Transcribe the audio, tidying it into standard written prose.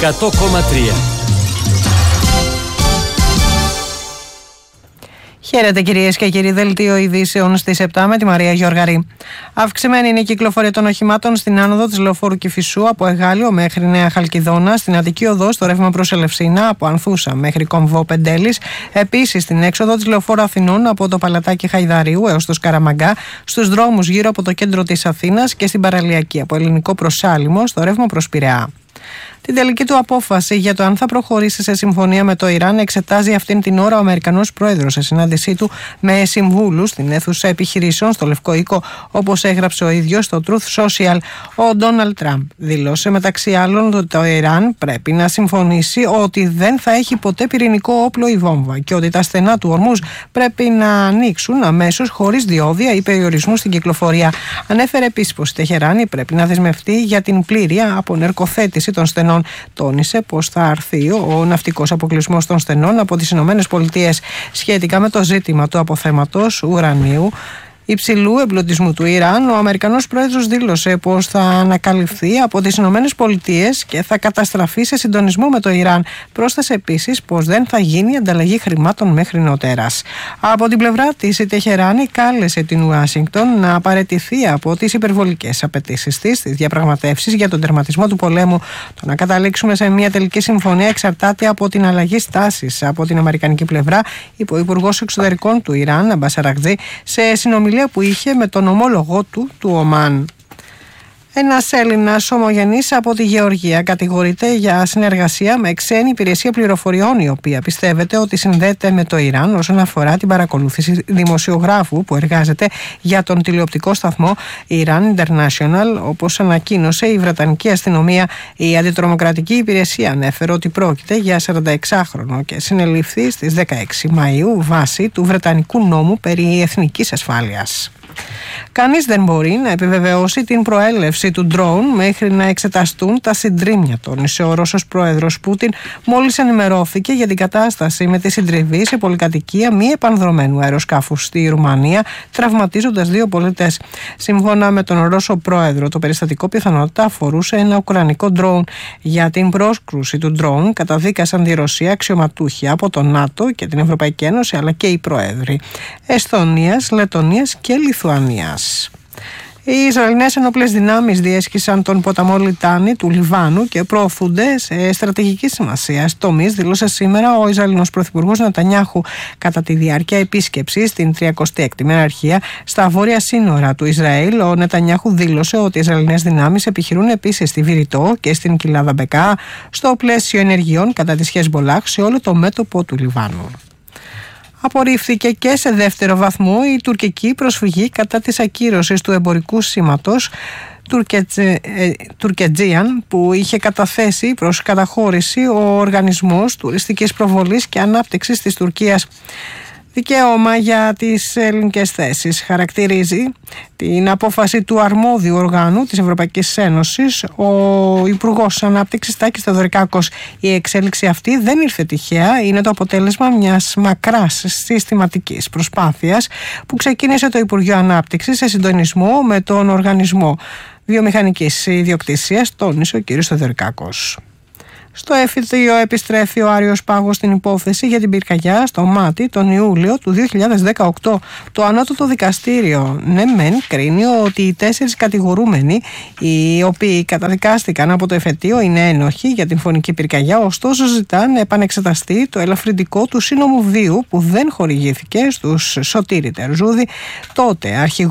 100,3. Χαίρετε κυρίες και κύριοι, δελτίο ειδήσεων στις 7 με τη Μαρία Γιώργαρη. Αυξημένη είναι η κυκλοφορία των οχημάτων στην άνοδο της Λεωφόρου Κηφισού από Εγάλιο μέχρι Νέα Χαλκιδόνα, στην Αττική Οδό στο ρεύμα προς Ελευσίνα από Ανθούσα μέχρι Κομβό Πεντέλης, επίσης στην έξοδο της Λεωφόρου Αθηνών από το Παλατάκι Χαϊδαρίου έως το Σκαραμαγκά, στους δρόμους γύρω από το κέντρο της Αθήνας και στην παραλιακή από Ελληνικό προς Σάλιμο στο ρεύμα προς Πειραιά. Την τελική του απόφαση για το αν θα προχωρήσει σε συμφωνία με το Ιράν εξετάζει αυτήν την ώρα ο Αμερικανός πρόεδρος σε συνάντησή του με συμβούλους στην αίθουσα επιχειρήσεων στο Λευκό Οίκο, όπως έγραψε ο ίδιος στο Truth Social. Ο Ντόναλντ Τραμπ δήλωσε μεταξύ άλλων ότι το Ιράν πρέπει να συμφωνήσει ότι δεν θα έχει ποτέ πυρηνικό όπλο ή βόμβα και ότι τα στενά του Ορμούζ πρέπει να ανοίξουν αμέσως χωρίς διόδια ή περιορισμού στην κυκλοφορία. Ανέφερε επίσης πως η Τεχεράνη πρέπει να δεσμευτεί για την πλήρη απονερκοθέτηση των στενών. Τόνισε πως θα αρθεί ο ναυτικός αποκλεισμός των στενών από τις ΗΠΑ σχετικά με το ζήτημα του αποθέματος ουρανίου υψηλού εμπλουτισμού του Ιράν. Ο Αμερικανός πρόεδρος δήλωσε πως θα ανακαλυφθεί από τις ΗΠΑ και θα καταστραφεί σε συντονισμό με το Ιράν. Πρόσθεσε επίσης πως δεν θα γίνει ανταλλαγή χρημάτων μέχρι νεοτέρας. Από την πλευρά της, η Τεχεράνη κάλεσε την Ουάσιγκτον να παραιτηθεί από τις υπερβολικές απαιτήσεις της στις διαπραγματεύσεις για τον τερματισμό του πολέμου. Το να καταλήξουμε σε μια τελική συμφωνία εξαρτάται από την αλλαγή στάσης από την αμερικανική πλευρά, είπε ο Υπουργός Εξωτερικών του Ιράν, Αμπάς Αραγτζή, σε συνομιλία που είχε με τον ομόλογό του Ομάν. Ένας Έλληνας ομογενής από τη Γεωργία κατηγορείται για συνεργασία με ξένη υπηρεσία πληροφοριών, η οποία πιστεύεται ότι συνδέεται με το Ιράν όσον αφορά την παρακολούθηση δημοσιογράφου που εργάζεται για τον τηλεοπτικό σταθμό Iran International. Όπως ανακοίνωσε η Βρετανική αστυνομία, η αντιτρομοκρατική υπηρεσία ανέφερε ότι πρόκειται για 46χρονο και συνελήφθη στις 16 Μαΐου βάσει του Βρετανικού νόμου περί εθνικής ασφάλειας. Κανείς δεν μπορεί να επιβεβαιώσει την προέλευση του ντρόουν μέχρι να εξεταστούν τα συντρίμμια, τόνισε ο Ρώσος πρόεδρος Πούτιν μόλις ενημερώθηκε για την κατάσταση με τη συντριβή σε πολυκατοικία μη επανδρωμένου αεροσκάφου στη Ρουμανία, τραυματίζοντας 2 πολίτες. Σύμφωνα με τον Ρώσο πρόεδρο, το περιστατικό πιθανότητα αφορούσε ένα ουκρανικό ντρόουν. Για την πρόσκρουση του ντρόουν καταδίκασαν τη Ρωσία αξιωματούχοι από το ΝΑΤΟ και την Ευρωπαϊκή Ένωση, αλλά και οι πρόεδροι Εσθονίας, Λετονίας και Λιθουανίας. Οι Ισραηλινές ενόπλες δυνάμεις διέσχισαν τον ποταμό Λιτάνη του Λιβάνου και προωθούνται σε στρατηγική σημασία τομείς, δήλωσε σήμερα ο Ισραηλινός πρωθυπουργός Νετανιάχου κατά τη διάρκεια επίσκεψης στην 36η Μεραρχία στα βόρεια σύνορα του Ισραήλ. Ο Νετανιάχου δήλωσε ότι οι Ισραηλινές δυνάμεις επιχειρούν επίσης στη Βηρητό και στην Κοιλάδα Μπεκά στο πλαίσιο ενεργειών κατά της Χεσμολάχ σε όλο το μέτωπο του Λιβάνου. Απορρίφθηκε και σε δεύτερο βαθμό η τουρκική προσφυγή κατά της ακύρωσης του εμπορικού σήματος Τουρκετζίαν που είχε καταθέσει προς καταχώρηση ο Οργανισμός Τουριστικής Προβολής και Ανάπτυξης της Τουρκίας. Δικαίωμα για τις ελληνικές θέσεις χαρακτηρίζει την απόφαση του αρμόδιου οργάνου της Ευρωπαϊκής Ένωσης, ο Υπουργός Ανάπτυξης Τάκης Θεοδωρικάκος. Η εξέλιξη αυτή δεν ήρθε τυχαία, είναι το αποτέλεσμα μιας μακράς συστηματικής προσπάθειας που ξεκίνησε το Υπουργείο Ανάπτυξης σε συντονισμό με τον Οργανισμό Βιομηχανικής Ιδιοκτησίας, τόνισε ο κ. Θεοδωρικάκος. Στο Εφετείο επιστρέφει ο Άριος Πάγος στην υπόθεση για την πυρκαγιά στο Μάτι τον Ιούλιο του 2018. Το Ανώτατο Δικαστήριο κρίνει ότι οι 4 κατηγορούμενοι, οι οποίοι καταδικάστηκαν από το Εφετείο, είναι ένοχοι για την φωνική πυρκαγιά, ωστόσο ζητάνε να επανεξεταστεί το ελαφρυντικό του σύνομου βίου που δεν χορηγήθηκε στους Σωτήρη Τερζούδη, τότε αρχηγό